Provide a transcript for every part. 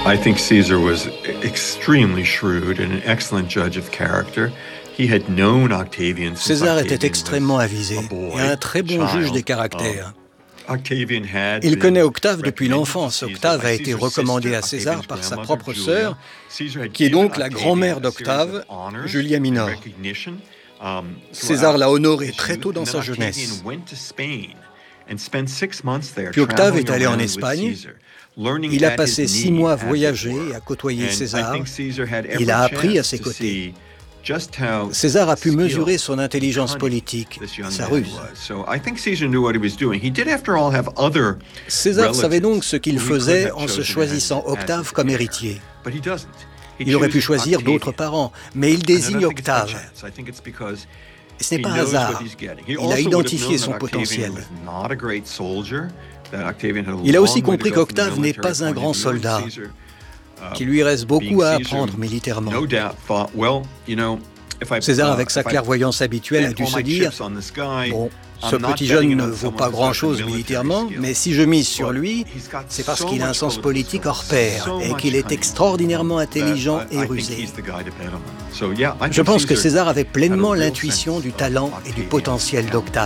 I think Caesar was extremely shrewd and an excellent judge of character. He had known Octavian since César Octavian était extrêmement was avisé a boy, et un très bon a juge child. des caractères. Octavian had Il been connaît Octave depuis recommended l'enfance. to Caesar Octave by a été Caesar's recommandé sister, à César Octavian's par sa grandmother, propre Julia. sœur, Caesar had qui est given donc la Octavian grand-mère a series d'Octave, of honors Julia and Minor. recognition, César l'a honoré throughout très his tôt youth, dans and sa then Octavian jeunesse. went to Spain and spent 6 months there, Puis Octave traveling est allé en around with Espagne. Caesar, learning Il a at his passé 6 knee, mois à as it voyager were. et à côtoyer And I César. think Caesar had Il every a appris à chance ses to côtés. see just how César a pu skilled mesurer son and intelligence cunning politique this et young sa man ruse. was. So I think Caesar knew what he was doing. He did, after all, have other César savait relatives donc ce qu'il who he could faisait have en se chosen choisissant as Octave his comme heir. héritier. But he doesn't. He Il aurait pu chooses choisir Octavian. d'autres parents, mais il And I désigne don't think it's by Octave. chance. I think it's because Et ce n'est he pas un knows what hasard. he's getting. He Il a also would have identifié known son that Octavian potentiel. was not a great soldier, that Octavian had a Il a aussi long way to compris go from the qu'Octave n'est military pas un point grand of view. soldat, Caesar, qu'il lui reste beaucoup being à Caesar, apprendre militairement. no doubt thought, well, you know, César, avec sa clairvoyance habituelle, a dû se dire « Bon, ce petit jeune ne vaut pas grand-chose militairement, mais si je mise sur lui, c'est parce qu'il a un sens politique hors pair et qu'il est extraordinairement intelligent et rusé. » Je pense que César avait pleinement l'intuition du talent et du potentiel d'Octave.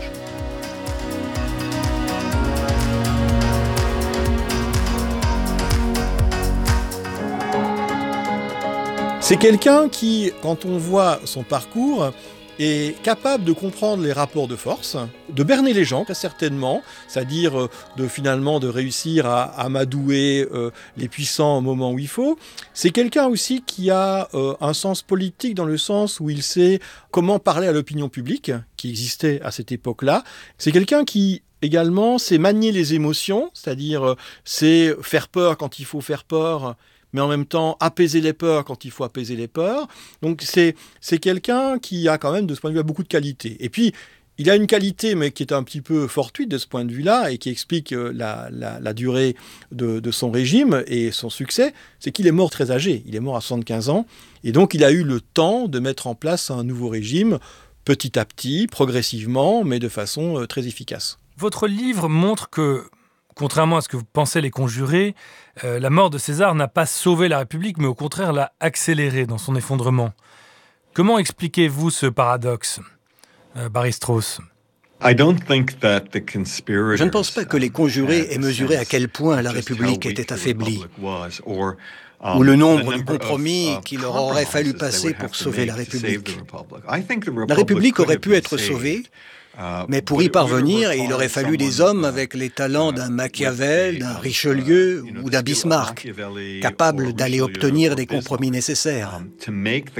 C'est quelqu'un qui, quand on voit son parcours, est capable de comprendre les rapports de force, de berner les gens, très certainement, c'est-à-dire de réussir à amadouer les puissants au moment où il faut. C'est quelqu'un aussi qui a un sens politique dans le sens où il sait comment parler à l'opinion publique, qui existait à cette époque-là. C'est quelqu'un qui également sait manier les émotions, c'est-à-dire c'est faire peur quand il faut faire peur, mais en même temps apaiser les peurs quand il faut apaiser les peurs. Donc c'est quelqu'un qui a quand même, de ce point de vue, beaucoup de qualités. Et puis, il a une qualité, mais qui est un petit peu fortuite de ce point de vue-là, et qui explique la durée de son régime et son succès, c'est qu'il est mort très âgé. Il est mort à 75 ans, et donc il a eu le temps de mettre en place un nouveau régime, petit à petit, progressivement, mais de façon très efficace. Votre livre montre que, contrairement à ce que pensaient les conjurés, la mort de César n'a pas sauvé la République, mais au contraire l'a accélérée dans son effondrement. Comment expliquez-vous ce paradoxe, Barry Strauss ? Je ne pense pas que les conjurés aient mesuré à quel point la République était affaiblie, ou le nombre de compromis qu'il leur aurait fallu passer pour sauver la République. La République aurait pu être sauvée, mais pour y parvenir, il aurait fallu des hommes avec les talents d'un Machiavel, d'un Richelieu ou d'un Bismarck, capables d'aller obtenir des compromis nécessaires.